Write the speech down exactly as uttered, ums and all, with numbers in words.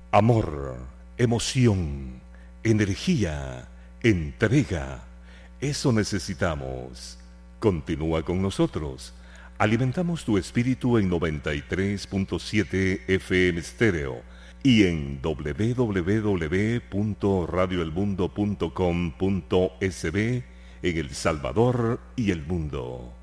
Amor, emoción, energía, entrega. Eso necesitamos. Continúa con nosotros. Alimentamos tu espíritu en noventa y tres punto siete F M Stereo y en doble u doble u doble u punto radio el mundo punto com punto es be en El Salvador y el mundo.